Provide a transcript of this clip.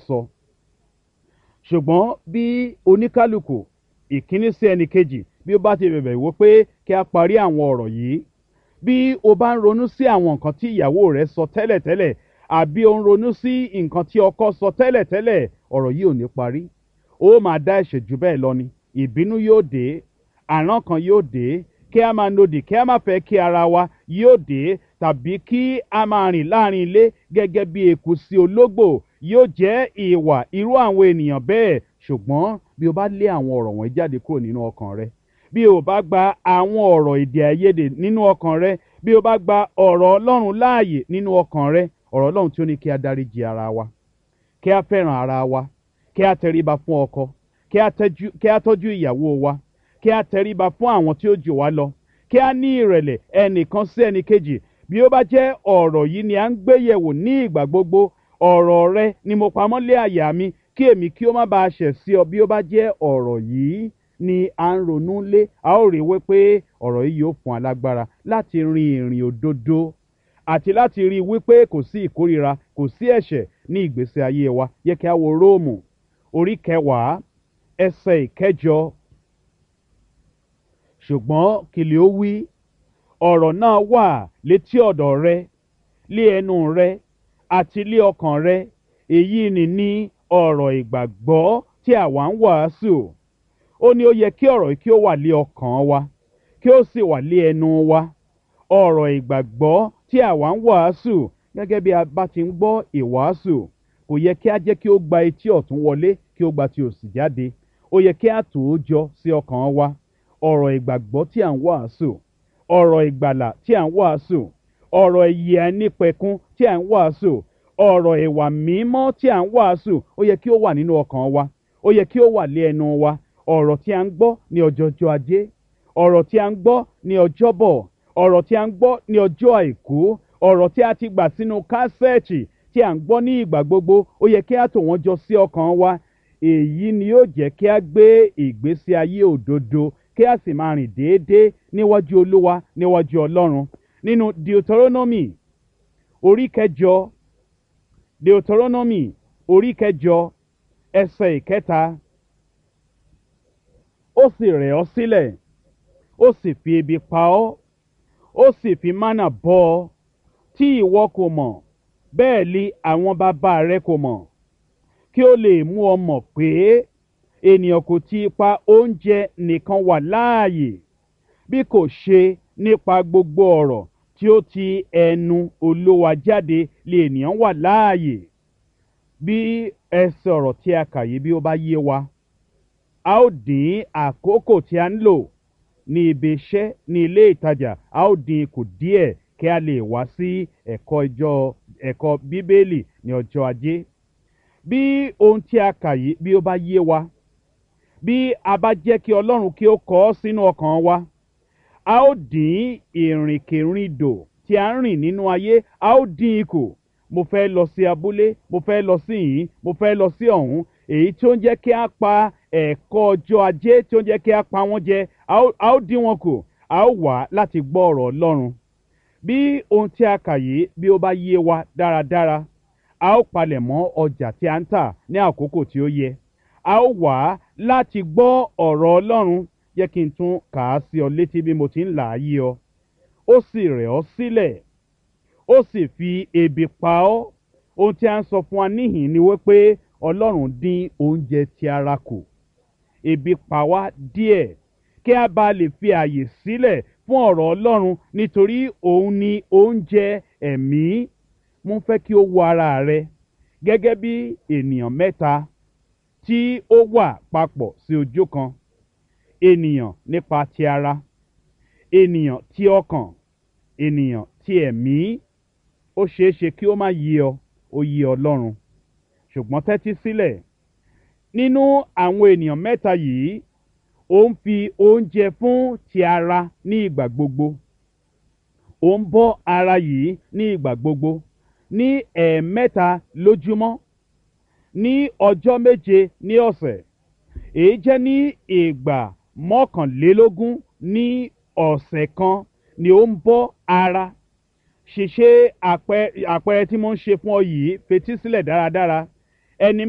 sọ. Ṣùgbọ́n bí oníkálukú ìkíní sí ẹnì kejì bí ó bá ti bẹ̀bẹ̀ wò pé kí a parí àwọn ọ̀rọ̀ yìí, bí o bá ń ronú sí àwọn nǹkan tí ìyàwó rẹ sọ tẹ́lẹ̀tẹ́lẹ̀ àbí o ń ronú sí nǹkan tí ọkọ sọ tẹ́lẹ̀tẹ́lẹ̀, ọ̀rọ̀ yìí ò ní parí. Ó máa dá ẹ̀ṣẹ̀ jù bẹ́ẹ̀ lọ ni. Ìbínú yóò dé, àrán kan yóò dé, kí a máa nodì, kí a máa fẹ́ kí ara wa yóò dé, tàbí kí a máa rìn láàrin ilé gẹ́gẹ́ bí eku sí ológbò yóò jẹ́ ìwà irú àwọn ènìyàn bẹ́ẹ̀. Ṣùgbọ́n bí o bá lé àwọn ọ̀rọ̀ wọ̀nyí jáde kúrò nínú ọkàn rẹ, bí o bá gba àwọn ọ̀rọ̀ èdè àìyedè nínú ọkàn rẹ, bí o bá gba ọ̀rọ̀ Ọlọ́run láàyè nínú ọkàn rẹ, ọ̀rọ̀ Ọlọ́run tí ó ní kí a dáríjì ara wa, kí a fẹ́ràn ara wa, kí a tẹríba fún ọkọ, kí a tọ́jú ìyàwó wa, kí a tẹríba fún àwọn tí ó jù wá lọ, kí a ní ìrẹ̀lẹ̀ ẹnìkan sí ẹnìkejì. Bí ó bá jẹ́ ọ̀rọ̀ yìí ni à ń gbé yẹ̀wò ní ìgbà gbogbo, ọ̀rọ̀ rẹ ni mo pamọ́ lé àyà mi, kí èmi kí ó má baà ṣẹ̀ sí ọ. Bí ó bá jẹ́ ọ̀rọ̀ yìí ni à ń ronú lé, a ó rí wípé ọ̀rọ̀ yìí yóò fún alágbára láti rin ìrìn òdodo àti láti rí wípé kò sí ìkórìíra, kò sí ẹ̀ṣẹ̀ ní ìgbésí ayé wa. Yẹ kí a wo Róòmù orí 10 ẹsẹ̀ 8. Ṣùgbọ́n kí ni ó wí? Ọ̀rọ̀ náà wà létí ọ̀dọ̀ rẹ, lé ẹnu rẹ àti lé ọkàn rẹ. Èyí ni ọ̀rọ̀ ìgbàgbọ́ tí àwa ń wàásù. Ó ní ó yẹ kí ọ̀rọ̀ yìí kí ó wà lé ọkàn wa, kí ó sì wà lé ẹnu wa. Ọ̀rọ̀ ìgbàgbọ́ tí àwa ń wàásù, gẹ́gẹ́ bí a bá ti ń gbọ́ ìwàásù, kò yẹ kí a jẹ́ kí ó gba etí ọ̀tún wọlé kí ó gba ti òsì jáde. Ó yẹ kí a tò ó jọ sí ọkàn wa. Ọ̀rọ̀ ìgbàgbọ́ tí à ń wàásù, ọ̀rọ̀ ìgbàlà tí à ń wàásù, ọ̀rọ̀ ìyè àìnípẹ̀kun tí à ń wàásù, ọ̀rọ̀ ìwà mímọ́ tí à ń wàásù, ó yẹ kí ó wà nínú ọkàn wa, ó yẹ kí ó wà lé ẹnu wa. Ọ̀rọ̀ tí à ń gbọ́ ní ọjọ́jọ́ ajé, ọ̀rọ̀ tí à ń gbọ́ ní ọjọ́bọ̀, ọ̀rọ̀ tí à ń gbọ́ ní ọjọ́ àìkú, ọ̀rọ̀ tí a ti gbà sínú kásẹ̀ẹ̀tì tí à ń gbọ́ ní ìgbà gbogbo, ó yẹ kí a tò wọ́n jọ sí ọkàn wa. Èyí ni yóò jẹ́ kí a gbé ìgbésí ayé òdodo, kí a sì máa rìn déédéé níwájú Olúwa, níwájú Ọlọ́run. Nínú Deuteronomy orí 9, Deuteronomy orí 9 ẹsẹ̀ 3. Ó sì rẹ̀ ọ́ sílẹ̀, ó sì fi ebi pa ọ́, ó sì fi mánà bọ́ ọ, tí ìwọ kò mọ̀, bẹ́ẹ̀ li àwọn bàbá rẹ kò mọ̀, kí ó lè mú ọ mọ̀ pé ènìyàn kò ti ipa oúnjẹ nìkan wà láàyè, bí kò ṣe nípa gbogbo ọ̀rọ̀ tí ó ti ẹnu Olúwa jáde lè ènìyàn wà láàyè. Bí ẹsẹ̀ ọ̀rọ̀ tí a kà yìí bí ó bá yé wa, a ó dín àkókò tí a ń lò ní ibi iṣẹ́, ní ilé ìtajà, a ó dín kù díẹ̀ kí a lè wá sí ẹ̀kọ́ Bíbélì ní ọjọ́ ajé. Bí ohun tí a kà yìí bí ó bá yé wa, bí a bá jẹ́ kí Ọlọ́run kí ó kọ ọ́ sínú ọkàn wa, a ó dín ìrìnkèrindò tí a ń rìn nínú ayé, a ó dín kù. Mo fẹ́ lọ sí abúlé, mo fẹ́ lọ sí ìhín, mo fẹ́ lọ sí ọ̀hún. Èyí tí ó ń jẹ́ kí a pa ẹ̀kọ́ ọjọ́ ajé, tí ó ń jẹ́ kí a pa wọ́n jẹ, a ó dín wọn kù. A ó wá láti gbọ́ ọ̀rọ̀ Ọlọ́run. Bí ohun tí a kà yìí bí ó bá yé wa dáradára, a ó palẹ̀ mọ́ ọjà tí a ń tà ní àkókò tí ó yẹ. A ó wá láti gbọ́ ọ̀rọ̀ Ọlọ́run. Jẹ́ kí n tún kà á sí ọ létí bí mo ti ń là á yé ọ. Ó sì rẹ̀ ọ́ sílẹ̀, ó sì fi ebi pa ọ́. Ohun tí a ń sọ fún wa níhìn ni wípé Ọlọ́run dín oúnjẹ ti ara kù. Ebi pa wá díẹ̀ kí a bá lè fi àyè sílẹ̀ fún ọ̀rọ̀ Ọlọ́run, nítorí òun ni oúnjẹ ẹ̀mí. Mo fẹ́ kí o wo ara rẹ gẹ́gẹ́ bí ènìyàn mẹ́ta tí ó wà papọ̀ sí ojú kan. Ènìyàn nípa ti ara, ènìyàn ti ọkàn, ènìyàn ti ẹ̀mí. Ó ṣeé ṣe kí ó má yé ọ, ó yé Ọlọ́run. Ṣùgbọ́n tẹ́tí sílẹ̀. Nínú àwọn ènìyàn mẹ́ta yìí, ó ń fi oúnjẹ fún ti ara ní ìgbà gbogbo. Ó ń bọ́ ara yìí ní ìgbà gbogbo, ní ẹ̀ẹ̀mẹ́ta lójúmọ́, ní ọjọ́ 7 ní ọ̀sẹ̀. Èyí jẹ́ ní ìgbà 21 ní ọ̀sẹ̀ kan ni ó ń bọ́ ara. Ṣe àpẹẹrẹ tí mo ń ṣe fún ọ yìí, fetí sílẹ̀ dáradára. Ẹni